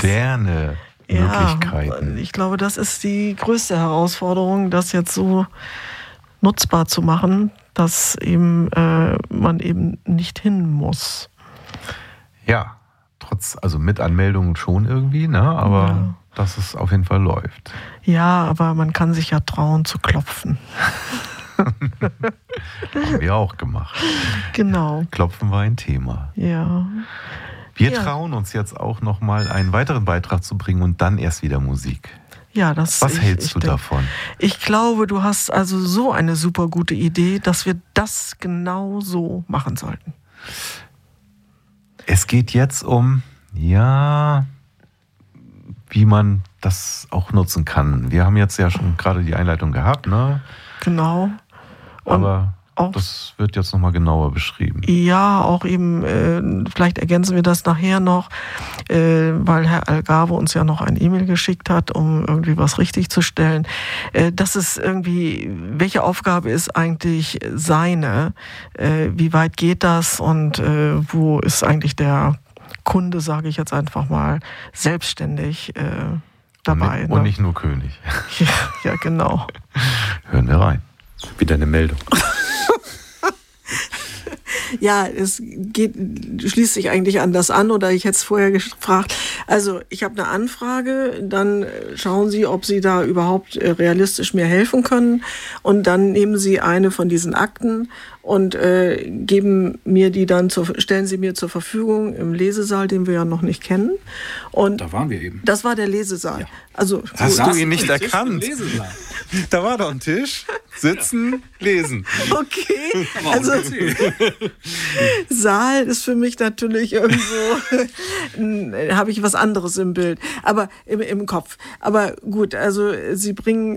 moderne Möglichkeiten. Ja, ich glaube, das ist die größte Herausforderung, das jetzt so nutzbar zu machen, dass eben man eben nicht hin muss. Ja, also mit Anmeldungen schon irgendwie, ne? Aber dass es auf jeden Fall läuft. Ja, aber man kann sich ja trauen zu klopfen. Haben wir auch gemacht. Genau. Klopfen war ein Thema. Ja. Wir trauen uns jetzt auch nochmal einen weiteren Beitrag zu bringen und dann erst wieder Musik. Ja, Was hältst du davon? Ich glaube, du hast also so eine super gute Idee, dass wir das genau so machen sollten. Es geht jetzt um, wie man das auch nutzen kann. Wir haben jetzt ja schon gerade die Einleitung gehabt, ne? Genau. Aber das wird jetzt nochmal genauer beschrieben. Ja, auch eben, vielleicht ergänzen wir das nachher noch, weil Herr Algarve uns ja noch ein E-Mail geschickt hat, um irgendwie was richtig zu stellen. Das ist irgendwie, welche Aufgabe ist eigentlich seine? Wie weit geht das? Und wo ist eigentlich der Kunde, sage ich jetzt einfach mal, selbstständig dabei? Und nicht nur König. Ja, genau. Hören wir rein. Wieder eine Meldung. Ja, schließt sich eigentlich an das an, oder ich hätte es vorher gefragt. Also ich habe eine Anfrage, dann schauen Sie, ob Sie da überhaupt realistisch mir helfen können, und dann nehmen Sie eine von diesen Akten und stellen Sie mir zur Verfügung im Lesesaal, den wir ja noch nicht kennen. Und da waren wir eben. Das war der Lesesaal. Ja. Also, hast du ihn nicht erkannt? Da war doch ein Tisch, sitzen, lesen. Okay, also Saal ist für mich natürlich irgendwo, habe ich was anderes im Bild, aber im Kopf. Aber gut, also Sie bringen,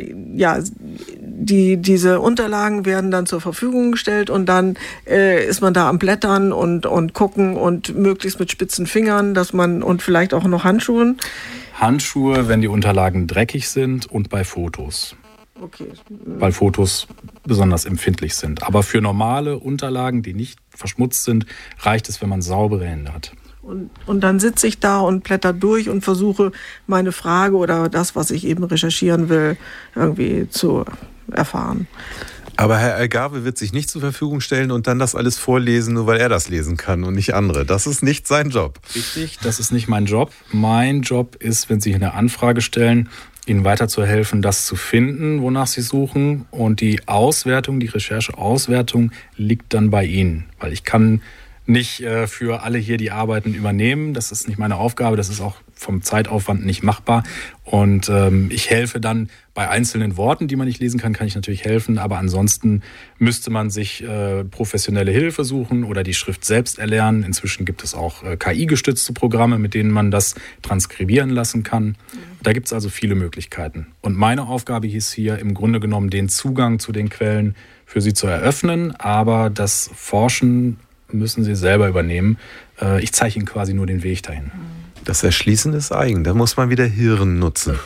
diese Unterlagen werden dann zur Verfügung gestellt, und dann ist man da am Blättern und gucken und möglichst mit spitzen Fingern, und vielleicht auch noch Handschuhen. Handschuhe, wenn die Unterlagen dreckig sind, und bei Fotos. Okay. Weil Fotos besonders empfindlich sind. Aber für normale Unterlagen, die nicht verschmutzt sind, reicht es, wenn man saubere Hände hat. Und dann sitze ich da und blätter durch und versuche, meine Frage oder das, was ich eben recherchieren will, irgendwie zu erfahren. Aber Herr Algarve wird sich nicht zur Verfügung stellen und dann das alles vorlesen, nur weil er das lesen kann und nicht andere. Das ist nicht sein Job. Richtig, das ist nicht mein Job. Mein Job ist, wenn Sie eine Anfrage stellen, Ihnen weiterzuhelfen, das zu finden, wonach Sie suchen. Und die Rechercheauswertung liegt dann bei Ihnen. Weil ich kann nicht für alle hier die Arbeiten übernehmen. Das ist nicht meine Aufgabe. Das ist auch vom Zeitaufwand nicht machbar. Und ich helfe dann bei einzelnen Worten, die man nicht lesen kann, ich natürlich helfen. Aber ansonsten müsste man sich professionelle Hilfe suchen oder die Schrift selbst erlernen. Inzwischen gibt es auch KI-gestützte Programme, mit denen man das transkribieren lassen kann. Da gibt es also viele Möglichkeiten. Und meine Aufgabe hieß hier im Grunde genommen, den Zugang zu den Quellen für Sie zu eröffnen. Aber das Forschen müssen Sie selber übernehmen. Ich zeige Ihnen quasi nur den Weg dahin. Das Erschließen ist eigen, da muss man wieder Hirn nutzen.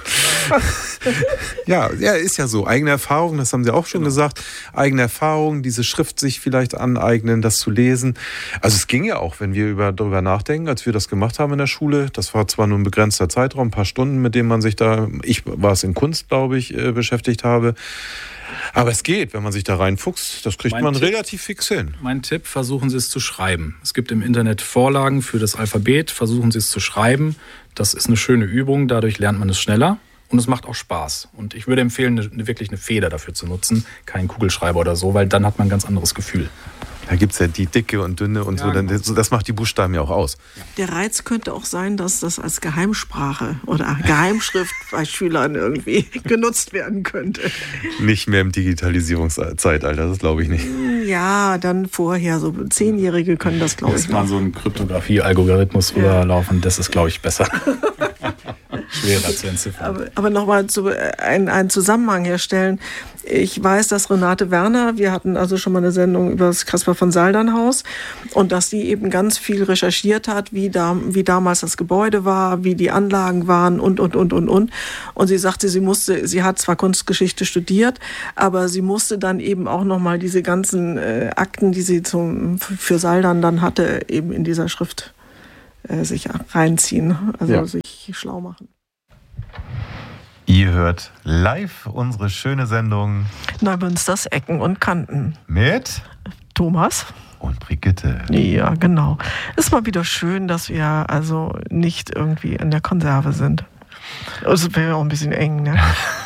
Ja, ist ja so. Eigene Erfahrung, das haben Sie auch schon gesagt. Eigene Erfahrung, diese Schrift sich vielleicht aneignen, das zu lesen. Also es ging ja auch, wenn wir darüber nachdenken, als wir das gemacht haben in der Schule. Das war zwar nur ein begrenzter Zeitraum, ein paar Stunden, mit dem man sich ich war es in Kunst, glaube ich, beschäftigt habe. Aber es geht, wenn man sich da reinfuchst, das kriegt man relativ fix hin. Mein Tipp, versuchen Sie es zu schreiben. Es gibt im Internet Vorlagen für das Alphabet, versuchen Sie es zu schreiben. Das ist eine schöne Übung, dadurch lernt man es schneller und es macht auch Spaß. Und ich würde empfehlen, wirklich eine Feder dafür zu nutzen, keinen Kugelschreiber oder so, weil dann hat man ein ganz anderes Gefühl. Da gibt es ja die dicke und dünne und ja, so. Das macht die Buchstaben ja auch aus. Der Reiz könnte auch sein, dass das als Geheimsprache oder Geheimschrift bei Schülern irgendwie genutzt werden könnte. Nicht mehr im Digitalisierungszeitalter, das glaube ich nicht. Ja, dann vorher. So 10-Jährige können das, glaube ich. Muss mal so ein Kryptographie-Algorithmus rüberlaufen, das ist, glaube ich, besser. Schwerer zu entziffern. Aber nochmal einen Zusammenhang herstellen. Ich weiß, dass Renate Werner, wir hatten also schon mal eine Sendung über das Caspar von Saldern Haus, und dass die eben ganz viel recherchiert hat, wie damals das Gebäude war, wie die Anlagen waren und. Und sie sagte, sie hat zwar Kunstgeschichte studiert, aber sie musste dann eben auch nochmal diese ganzen Akten, die sie für Saldern dann hatte, eben in dieser Schrift sich reinziehen. Also sich sich schlau machen. Ihr hört live unsere schöne Sendung Neumünsters Ecken und Kanten. Mit Thomas und Brigitte. Ja, genau. Ist mal wieder schön, dass wir also nicht irgendwie in der Konserve sind. Das wäre auch ein bisschen eng, ne?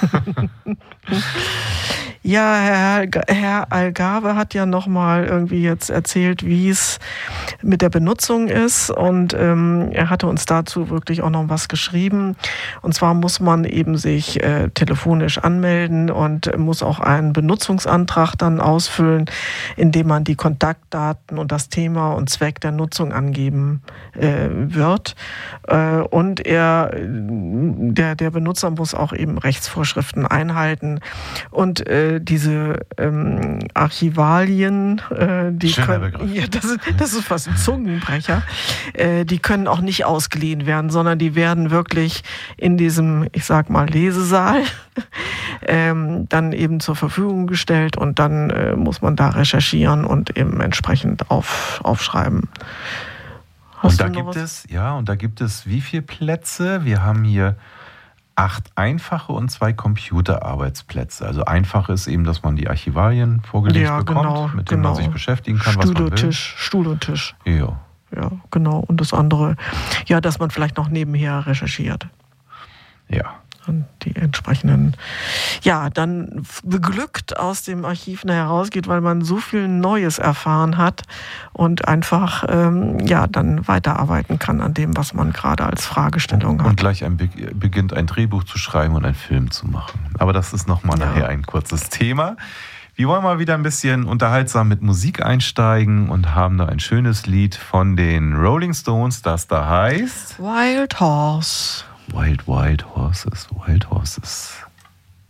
Ja, Herr Algarve hat ja nochmal irgendwie jetzt erzählt, wie es mit der Benutzung ist, und er hatte uns dazu wirklich auch noch was geschrieben. Und zwar muss man eben sich telefonisch anmelden und muss auch einen Benutzungsantrag dann ausfüllen, indem man die Kontaktdaten und das Thema und Zweck der Nutzung angeben wird. Und der Benutzer muss auch eben Rechtsvorschriften einhalten. Und diese Archivalien, die Schöner können, ja, das ist fast ein Zungenbrecher, die können auch nicht ausgeliehen werden, sondern die werden wirklich in diesem, ich sag mal, Lesesaal dann eben zur Verfügung gestellt, und dann muss man da recherchieren und eben entsprechend aufschreiben. Und da gibt es wie viele Plätze? Wir haben hier 8 einfache und 2 Computerarbeitsplätze. Also einfach ist eben, dass man die Archivalien vorgelegt bekommt, mit denen man sich beschäftigen kann, was man will. Stuhl und Tisch. Ja. Ja, genau. Und das andere, ja, dass man vielleicht noch nebenher recherchiert. Ja. Und die entsprechenden, ja, dann beglückt aus dem Archiv herausgeht, weil man so viel Neues erfahren hat und einfach, dann weiterarbeiten kann an dem, was man gerade als Fragestellung hat. Und gleich beginnt ein Drehbuch zu schreiben und einen Film zu machen. Aber das ist nochmal nachher ein kurzes Thema. Wir wollen mal wieder ein bisschen unterhaltsam mit Musik einsteigen und haben da ein schönes Lied von den Rolling Stones, das da heißt Wild Horse. Wild Horses, Wild Horses.